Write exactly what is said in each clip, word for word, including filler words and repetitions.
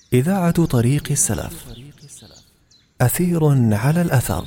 إذاعة طريق السلف. أثير على الأثر.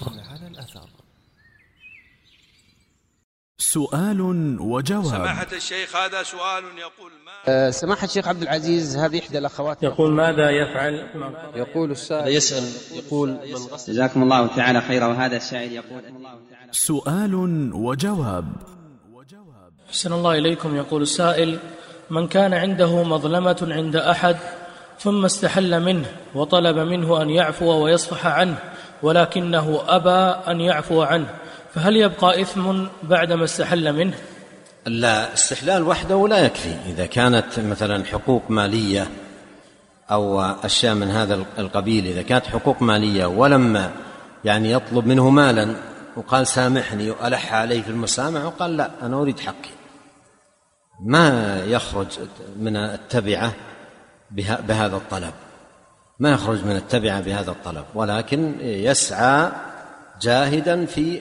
سؤال وجواب. سماحة الشيخ، هذا سؤال يقول ما أه سماحة الشيخ عبد العزيز، هذه إحدى الأخوات يقول ماذا يفعل؟ يقول السائل يسأل يقول جزاكم الله تعالى خيرا. وهذا السائل يقول سؤال وجواب. أحسن الله إليكم. يقول السائل: من كان عنده مظلمة عند أحد ثم استحل منه وطلب منه أن يعفو ويصفح عنه ولكنه أبى أن يعفو عنه، فهل يبقى إثم بعدما استحل منه؟ لا، استحلال وحده لا يكفي. إذا كانت مثلا حقوق مالية أو أشياء من هذا القبيل، إذا كانت حقوق مالية ولما يعني يطلب منه مالا وقال سامحني وألح عليه في المسامح وقال لا أنا أريد حقي، ما يخرج من التبعة بهذا الطلب، ما يخرج من التبعة بهذا الطلب، ولكن يسعى جاهدا في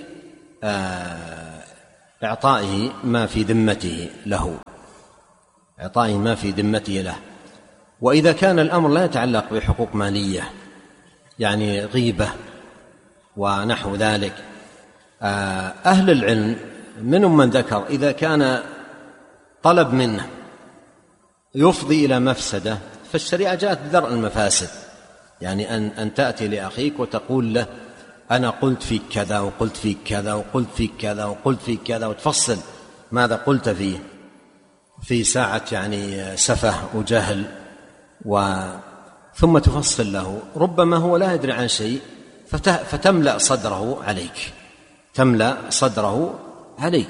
إعطائه ما في ذمته له، إعطائه ما في ذمته له. وإذا كان الأمر لا يتعلق بحقوق مالية يعني غيبة ونحو ذلك، أهل العلم منهم من ذكر إذا كان طلب منه يفضي إلى مفسدة فالشريعة جاءت بدرء المفاسد، يعني أن, أن تأتي لأخيك وتقول له أنا قلت فيك كذا وقلت فيك كذا وقلت فيك كذا وقلت فيك كذا، وتفصل ماذا قلت فيه في ساعة يعني سفه وجهل، و ثم تفصل له، ربما هو لا يدري عن شيء فتملأ صدره عليك، تملأ صدره عليك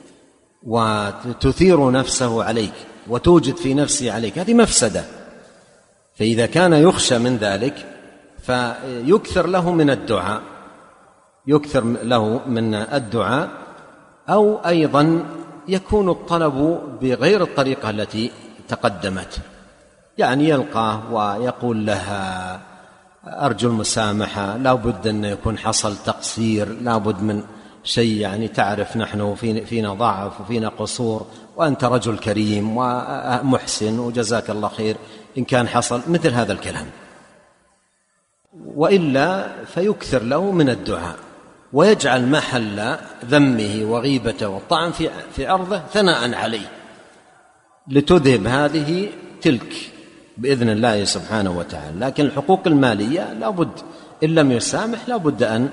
وتثير نفسه عليك وتوجد في نفسه عليك، هذه مفسدة. فإذا كان يخشى من ذلك فيكثر له من الدعاء، يكثر له من الدعاء، أو أيضا يكون الطلب بغير الطريقة التي تقدمت، يعني يلقاه ويقول لها أرجو المسامحة، لا بد أن يكون حصل تقصير، لا بد من شيء، يعني تعرف نحن فينا ضعف وفينا قصور وأنت رجل كريم ومحسن وجزاك الله خير إن كان حصل مثل هذا الكلام، وإلا فيكثر له من الدعاء ويجعل محل ذمه وغيبته والطعن في في عرضه ثناء عليه لتذهب هذه تلك بإذن الله سبحانه وتعالى. لكن الحقوق المالية لا بد إن لم يسامح لا بد أن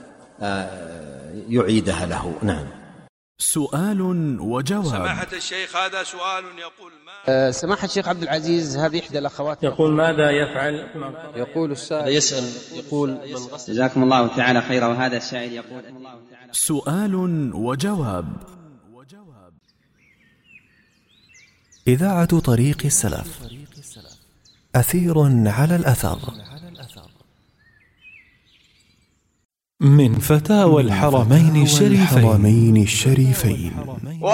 يعيدها له. نعم. سؤال وجواب. سماحة الشيخ، هذا سؤال يقول ما أه سماحة الشيخ عبد العزيز، هذه إحدى الأخوات يقول ماذا يفعل؟ يقول السائل يسأل يقول جزاكم الله تعالى خيرا. وهذا السائل يقول سؤال وجواب. إذاعة طريق السلف. أثير على الأثر. من فتاوى الحرمين الشريفين